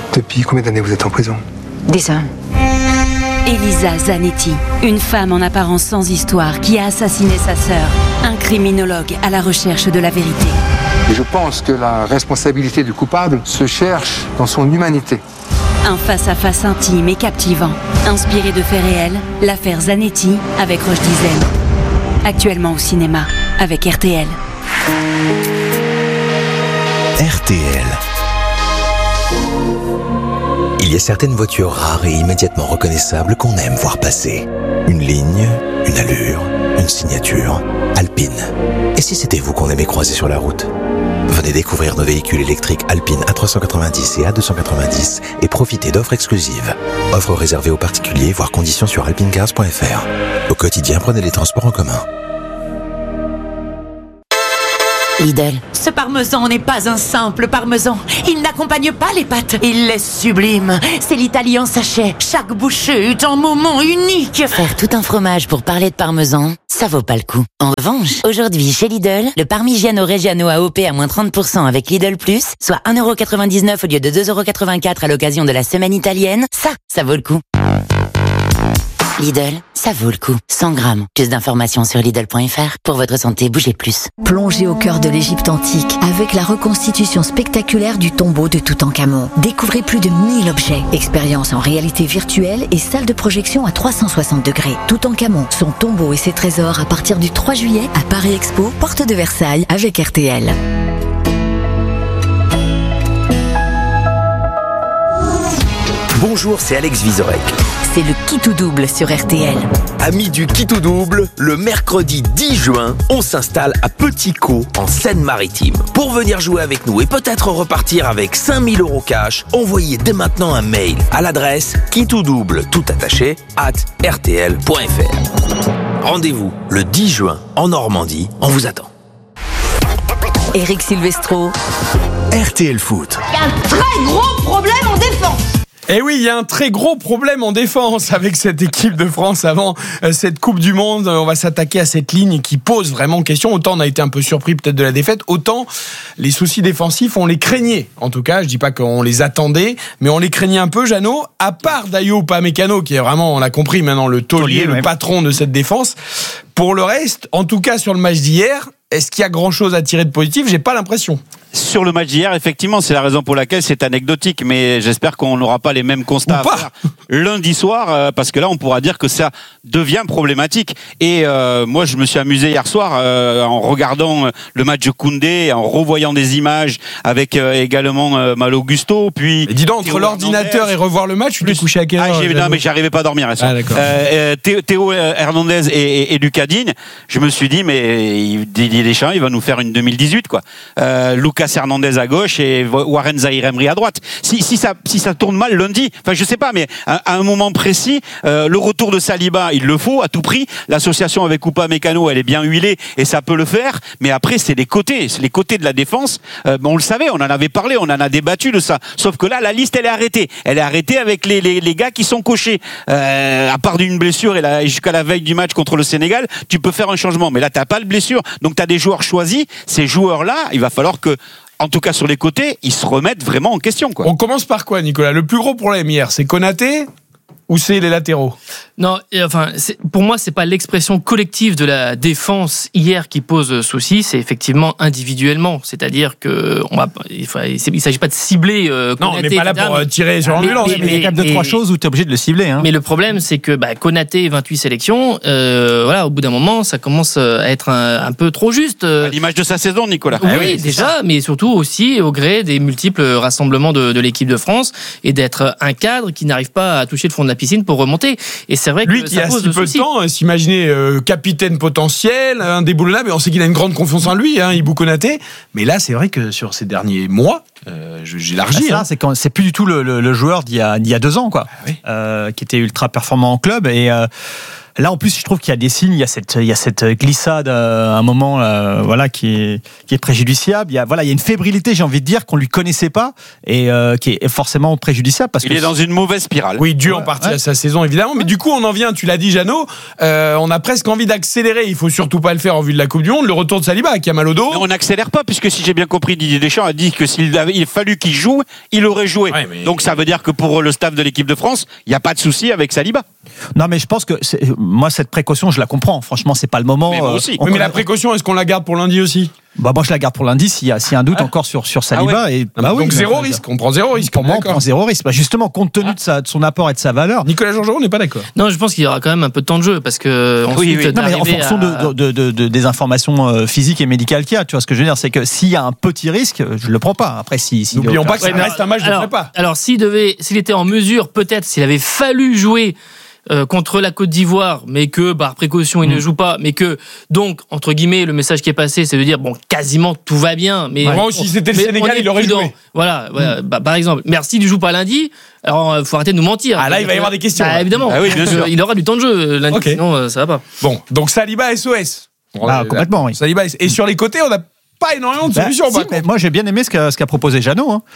Depuis combien d'années vous êtes en prison ? 10 ans. Elisa Zanetti, une femme en apparence sans histoire qui a assassiné sa sœur. Un criminologue à la recherche de la vérité. Et je pense que la responsabilité du coupable se cherche dans son humanité. Un face-à-face intime et captivant. Inspiré de faits réels, l'affaire Zanetti avec Roche Dizem. Actuellement au cinéma avec RTL. RTL. Il y a certaines voitures rares et immédiatement reconnaissables qu'on aime voir passer. Une ligne, une allure, une signature. Alpine. Et si c'était vous qu'on aimait croiser sur la route ? Venez découvrir nos véhicules électriques Alpine A390 et A290 et profitez d'offres exclusives. Offres réservées aux particuliers, voire conditions sur alpinecars.fr. Au quotidien, prenez les transports en commun. Lidl. Ce parmesan n'est pas un simple parmesan. Il n'accompagne pas les pâtes. Il est sublime. C'est l'Italie en sachet. Chaque bouchée est un moment unique. Faire tout un fromage pour parler de parmesan, ça vaut pas le coup. En revanche, aujourd'hui, chez Lidl, le Parmigiano Reggiano AOP à moins 30% avec Lidl Plus, soit 1,99€ au lieu de 2,84€ à l'occasion de la semaine italienne, ça vaut le coup. Lidl, ça vaut le coup. 100 grammes. Plus d'informations sur Lidl.fr. Pour votre santé, bougez plus. Plongez au cœur de l'Égypte antique avec la reconstitution spectaculaire du tombeau de Toutankhamon. Découvrez plus de 1000 objets. Expérience en réalité virtuelle et salle de projection à 360 degrés. Toutankhamon, son tombeau et ses trésors à partir du 3 juillet à Paris Expo, porte de Versailles avec RTL. Bonjour, c'est Alex Vizorek. C'est le Qui tout double sur RTL. Amis du Qui tout double, le mercredi 10 juin, on s'installe à Petit Caux, en Seine-Maritime. Pour venir jouer avec nous et peut-être repartir avec 5 000 € cash, envoyez dès maintenant un mail à l'adresse quietoutdouble, tout attaché, @rtl.fr. Rendez-vous le 10 juin en Normandie, on vous attend. Éric Silvestro. RTL Foot. Il y a un très gros problème en défense. Et oui, il y a un très gros problème en défense avec cette équipe de France avant cette Coupe du Monde. On va s'attaquer à cette ligne qui pose vraiment question. Autant on a été un peu surpris peut-être de la défaite, autant les soucis défensifs, on les craignait. En tout cas, je dis pas qu'on les attendait, mais on les craignait un peu, Jeannot. À part Dayo Upamecano, qui est vraiment, on l'a compris maintenant, le taulier, le patron de cette défense. Pour le reste, en tout cas sur le match d'hier, est-ce qu'il y a grand-chose à tirer de positif ? J'ai pas l'impression. Sur le match d'hier, effectivement, c'est la raison pour laquelle c'est anecdotique, mais j'espère qu'on n'aura pas les mêmes constats à faire lundi soir, parce que là, on pourra dire que ça devient problématique. Et moi, je me suis amusé hier soir en regardant le match de Koundé, en revoyant des images avec également Malo Gusto. Puis et dis donc, entre l'ordinateur et revoir le match, tu t'es couché à quelle heure ? Non, mais j'arrivais pas à dormir. Théo Hernandez et Lucas Digne, je me suis dit, mais Didier Deschamps, il va nous faire une 2018, quoi. Lucas Hernandez à gauche et Warren Zaïre-Emery à droite. Si ça tourne mal lundi, enfin je sais pas, mais à un moment précis, le retour de Saliba, il le faut à tout prix. L'association avec Upamecano, elle est bien huilée et ça peut le faire. Mais après, c'est les côtés de la défense. On le savait, on en avait parlé, on en a débattu de ça. Sauf que là, la liste, elle est arrêtée. Elle est arrêtée avec les gars qui sont cochés. À part d'une blessure et jusqu'à la veille du match contre le Sénégal, tu peux faire un changement. Mais là, t'as pas de blessure, donc t'as des joueurs choisis. Ces joueurs-là, il va falloir que, en tout cas sur les côtés, ils se remettent vraiment en question, quoi. On commence par quoi, Nicolas ? Le plus gros problème hier, c'est Konaté ou c'est les latéraux ? Non, enfin, pour moi, c'est pas l'expression collective de la défense hier qui pose souci, c'est effectivement individuellement. C'est-à-dire que il s'agit pas de cibler. Non, Konaté, on n'est pas là pour tirer sur l'ambulance. Mais il y a quand même 2-3 choses où tu es obligé de le cibler. Hein. Mais le problème, c'est que Konaté, 28 sélections, voilà, au bout d'un moment, ça commence à être un peu trop juste. À l'image de sa saison, Nicolas. Oui, déjà, mais surtout aussi au gré des multiples rassemblements de l'équipe de France et d'être un cadre qui n'arrive pas à toucher le fond de la piscine pour remonter. Et c'est vrai lui que qui a si peu de temps, s'imaginer capitaine potentiel, indéboulonnable, et on sait qu'il a une grande confiance en lui, Ibou Konaté. Mais là, c'est vrai que sur ces derniers mois, j'élargis. C'est plus du tout le joueur d'il y a 2 ans, quoi, qui était ultra performant en club et Là, en plus, je trouve qu'il y a des signes, il y a cette glissade à un moment, voilà, qui est préjudiciable. Il y a une fébrilité, j'ai envie de dire, qu'on lui connaissait pas et qui est forcément préjudiciable parce il est dans une mauvaise spirale. Oui, dû en partie à sa saison, évidemment. Mais du coup, on en vient, tu l'as dit, Jeannot, on a presque envie d'accélérer. Il faut surtout pas le faire en vue de la Coupe du Monde. Le retour de Saliba qui a mal au dos. Mais on n'accélère pas, puisque si j'ai bien compris, Didier Deschamps a dit que s'il avait fallu qu'il joue, il aurait joué. Ouais, mais... Donc ça veut dire que pour le staff de l'équipe de France, il n'y a pas de souci avec Saliba. Non, mais je pense que moi, cette précaution, je la comprends. Franchement, c'est pas le moment. Mais moi aussi. Mais la précaution, est-ce qu'on la garde pour lundi aussi? Moi, je la garde pour lundi s'il y a un doute encore sur Saliba. ouais. Donc zéro risque. On prend zéro risque. Pour moi, on prend zéro risque. Justement, compte tenu de son apport et de sa valeur. Nicolas Georgerot, on n'est pas d'accord. Non, je pense qu'il y aura quand même un peu de temps de jeu parce que ensuite, non, mais en fonction des informations physiques et médicales qu'il y a, tu vois ce que je veux dire, c'est que s'il y a un petit risque, je le prends pas. Après, n'oublions pas que ça reste un match de prépa. Alors, s'il était en mesure, peut-être, s'il avait fallu jouer contre la Côte d'Ivoire, mais que par précaution il ne joue pas, mais que donc entre guillemets le message qui est passé, c'est de dire bon, quasiment tout va bien. Mais moi aussi, si c'était le Sénégal, il aurait joué. Voilà, par exemple. Merci du joue pas lundi. Alors faut arrêter de nous mentir. Ah là, il va y avoir des questions. Évidemment. Ah oui, bien sûr. Il aura du temps de jeu lundi, sinon ça va pas. Bon, donc Saliba SOS. Complètement. Oui. Saliba et sur les côtés, on n'a pas énormément de solutions. Moi, j'ai bien aimé ce qu'a proposé Jeannot. Hein.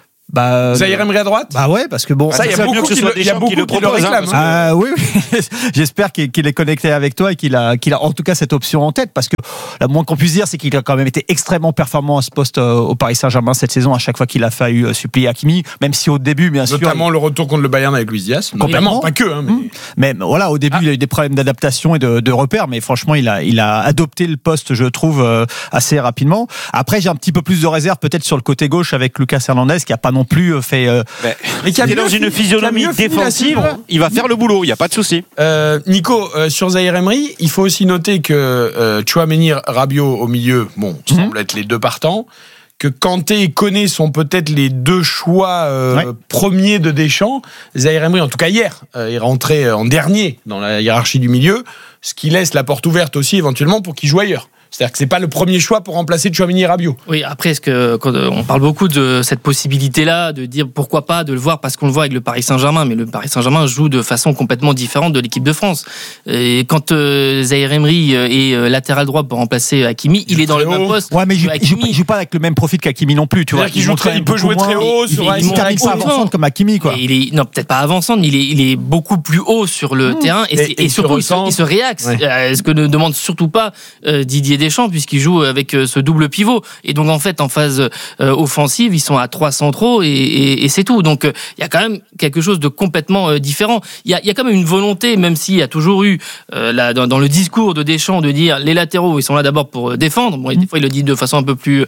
Zahir Emery à droite. Ouais, parce que bon, ça, il y a beaucoup qui le réclament. Oui. J'espère qu'il est connecté avec toi et qu'il a en tout cas cette option en tête, parce que la moins qu'on puisse dire, c'est qu'il a quand même été extrêmement performant à ce poste au Paris Saint-Germain cette saison, à chaque fois qu'il a fallu supplier Hakimi, même si au début, bien sûr, notamment le retour contre le Bayern avec Luis Diaz. Complètement, pas que. Mais voilà, au début, il a eu des problèmes d'adaptation et de repères, mais franchement, il a adopté le poste, je trouve, assez rapidement. Après, j'ai un petit peu plus de réserve peut-être sur le côté gauche avec Lucas Hernandez, qui a pas non plus fait. Mais qui est dans une physionomie défensive, il va faire le boulot, il n'y a pas de souci. Nico, sur Zahir Emery, il faut aussi noter que Tchouaméni, Rabiot au milieu, semblent être les deux partants. Que Kanté et Koné sont peut-être les deux choix premiers de Deschamps. Zahir Emery, en tout cas hier, est rentré en dernier dans la hiérarchie du milieu, ce qui laisse la porte ouverte aussi éventuellement pour qu'il joue ailleurs. C'est-à-dire que c'est pas le premier choix pour remplacer Tchouaméni et Rabiot. Oui, après, quand on parle beaucoup de cette possibilité-là, de dire pourquoi pas de le voir, parce qu'on le voit avec le Paris Saint-Germain, mais le Paris Saint-Germain joue de façon complètement différente de l'équipe de France. Et quand Zahir Emery est latéral droit pour remplacer Hakimi, il est dans le même poste. Ouais, mais il joue pas avec le même profil qu'Hakimi non plus, tu vois. Il peut jouer très haut, il termine pas avançante comme Hakimi, quoi. Non, peut-être pas avançante, mais il est beaucoup plus haut sur le terrain et surtout il se réaxe. Ce que ne demande surtout pas Didier Deschamps, puisqu'il joue avec ce double pivot, et donc en fait en phase offensive ils sont à 3 centraux et c'est tout. Donc il y a quand même quelque chose de complètement différent. Il y a quand même une volonté, même s'il y a toujours eu dans le discours de Deschamps de dire les latéraux ils sont là d'abord pour défendre. Bon, des fois il le dit de façon un peu plus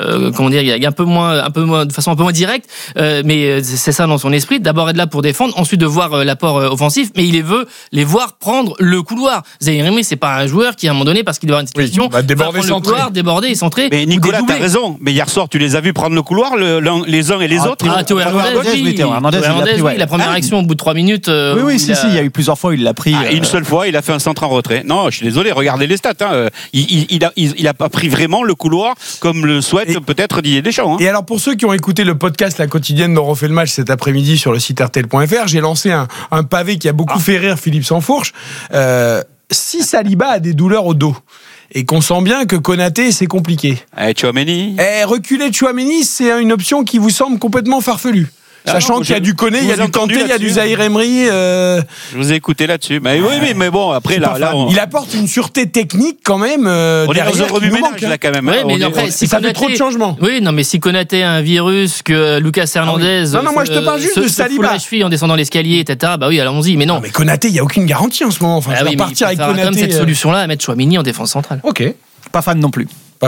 il y a un peu moins de façon un peu moins directe, mais c'est ça dans son esprit, d'abord être là pour défendre, ensuite de voir l'apport offensif, mais il veut les voir prendre le couloir. Zahir Emery, c'est pas un joueur qui à un moment donné, parce qu'il doit avoir une situation, déborder et centrer. Mais Nicolas, t'as raison. Mais hier soir, tu les as vus prendre le couloir, les uns et les autres. Théo Hernandez, la première action au bout de 3 minutes. Oui, il y a eu plusieurs fois où il l'a pris. Une seule fois, il a fait un centre en retrait. Non, je suis désolé, regardez les stats. Il a pas pris vraiment le couloir comme le souhaite peut-être Didier Deschamps. Et alors, pour ceux qui ont écouté le podcast La Quotidienne dont on refait le match cet après-midi sur le site RTL.fr, j'ai lancé un pavé qui a beaucoup fait rire Philippe Sansfourche. Si Saliba a des douleurs au dos, et qu'on sent bien que Konaté, c'est compliqué. Tchouaméni. Reculer Tchouaméni, c'est une option qui vous semble complètement farfelue. Sachant qu'il y a du Koné, il y a du Kanté, il y a du Zahir Emery. Je vous ai écouté là-dessus. Mais oui, mais bon, après il apporte une sûreté technique quand même. On est dans un remue-ménage là quand même. Oui, mais après, ça fait trop de changements. Oui, non, mais si Konaté a un virus, que Lucas Hernandez. Non, moi je te parle juste de Saliba. La cheville en descendant l'escalier, etc. Bah oui, allons-y. Mais non. Mais Konaté, il y a aucune garantie en ce moment. Enfin, je vais partir avec Konaté. Comme cette solution-là, à mettre Tchouaméni en défense centrale. Ok. Pas fan non plus.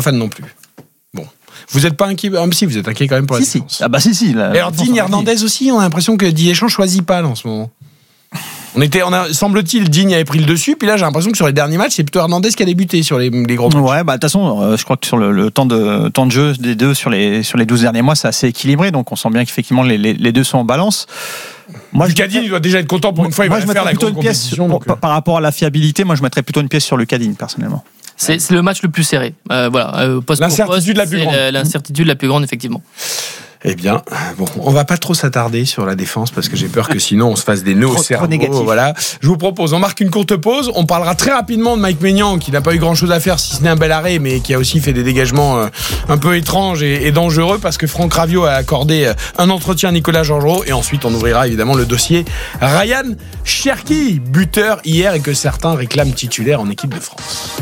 Bon. Vous n'êtes pas inquiet? Si, vous êtes inquiet quand même pour la défense. Ah bah si. Et alors Digne Hernandez aussi, on a l'impression que Didier Deschamps choisit pas là, en ce moment. Semble-t-il, Digne avait pris le dessus, puis là j'ai l'impression que sur les derniers matchs, c'est plutôt Hernandez qui a débuté sur les gros matchs. Ouais, de toute façon, je crois que sur le temps de jeu des deux sur les 12 derniers mois, c'est assez équilibré, donc on sent bien qu'effectivement les deux sont en balance. Moi, Lucadine, il doit déjà être content pour une fois, il va faire la grande compétition. Par rapport à la fiabilité, moi je mettrais plutôt une pièce sur Lucadine, personnellement. C'est le match le plus serré. Voilà, l'incertitude la plus grande. L'incertitude la plus grande, effectivement. Eh bien, bon, on va pas trop s'attarder sur la défense parce que j'ai peur que sinon on se fasse des nœuds au cerveau. Voilà. Je vous propose, on marque une courte pause. On parlera très rapidement de Mike Maignan qui n'a pas eu grand chose à faire si ce n'est un bel arrêt, mais qui a aussi fait des dégagements un peu étranges et dangereux parce que Franck Raviot a accordé un entretien à Nicolas Georgerot. Et ensuite, on ouvrira évidemment le dossier Ryan Cherki, buteur hier et que certains réclament titulaire en équipe de France.